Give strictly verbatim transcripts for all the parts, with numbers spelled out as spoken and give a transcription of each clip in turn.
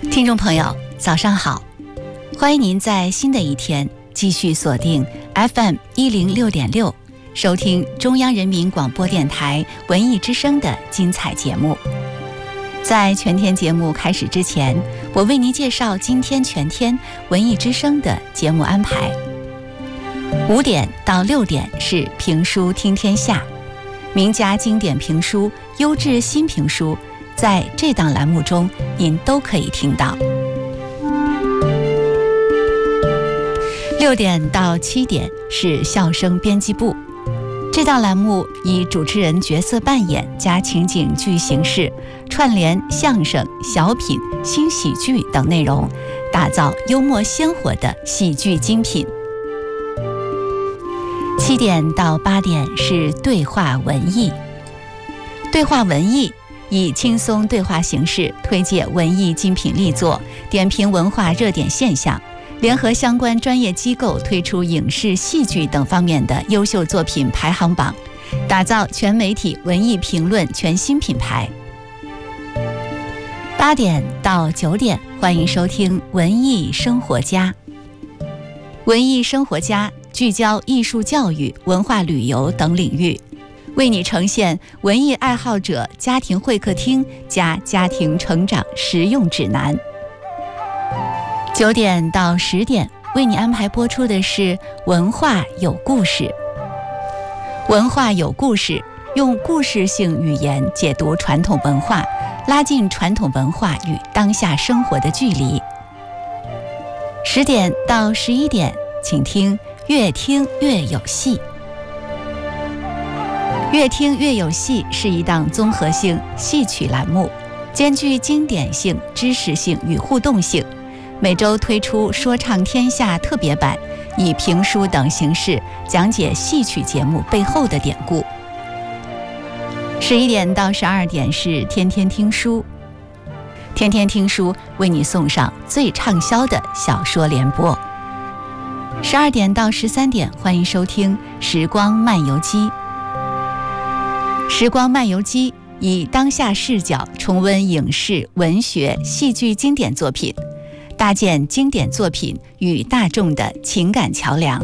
听众朋友，早上好，欢迎您在新的一天继续锁定 F M 一零六点六，收听中央人民广播电台文艺之声的精彩节目。在全天节目开始之前，我为您介绍今天全天文艺之声的节目安排。五点到六点是评书听天下，名家经典评书、优质新评书，在这档栏目中您都可以听到。六点到七点是笑声编辑部，这档栏目以主持人角色扮演加情景剧形式，串联相声、小品、新喜剧等内容，打造幽默鲜活的喜剧精品。七点到八点是对话文艺，对话文艺以轻松对话形式推介文艺精品力作，点评文化热点现象，联合相关专业机构推出影视、戏剧等方面的优秀作品排行榜，打造全媒体文艺评论全新品牌。八点到九点，欢迎收听文艺生活家。文艺生活家聚焦艺术教育、文化旅游等领域，为你呈现文艺爱好者家庭会客厅加家庭成长实用指南。九点到十点，为你安排播出的是文化有故事。文化有故事，用故事性语言解读传统文化，拉近传统文化与当下生活的距离。十点到十一点，请听越听越有戏。越听越有戏是一档综合性戏曲栏目，兼具经典性、知识性与互动性，每周推出说唱天下特别版，以评书等形式讲解戏曲节目背后的典故。十一点到十二点是天天听书，天天听书为你送上最畅销的小说联播。十二点到十三点，欢迎收听时光漫游记。时光漫游记以当下视角重温影视、文学、戏剧经典作品，搭建经典作品与大众的情感桥梁。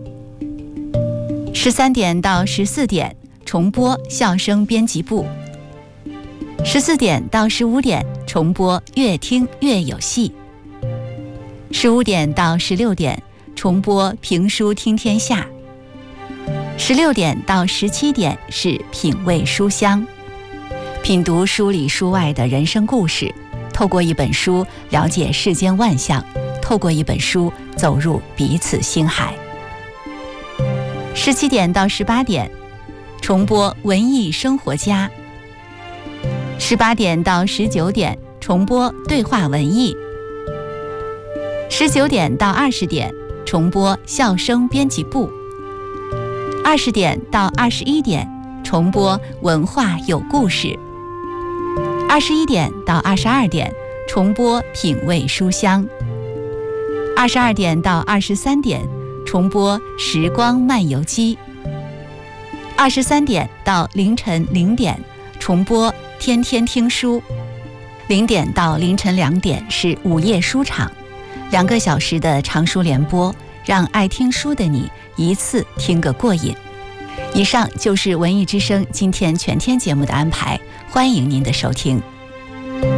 十三点到十四点重播笑声编辑部。十四点到十五点重播越听越有戏。十五点到十六点重播评书听天下。十六点到十七点是品味书香，品读书里书外的人生故事，透过一本书了解世间万象，透过一本书走入彼此心海。十七点到十八点重播文艺生活家。十八点到十九点重播对话文艺。十九点到二十点重播笑声编辑部。二十点到二十一点重播文化有故事。二十一点到二十二点重播品味书香。二十二点到二十三点重播时光漫游记。二十三点到凌晨零点重播天天听书。零点到凌晨两点是午夜书场，两个小时的长书联播，让爱听书的你一次听个过瘾。以上就是文艺之声今天全天节目的安排，欢迎您的收听。